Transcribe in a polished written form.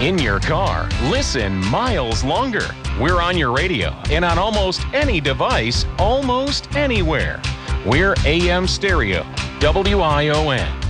In your car, listen miles longer. We're on your radio and on almost any device, almost anywhere. We're AM Stereo, WION.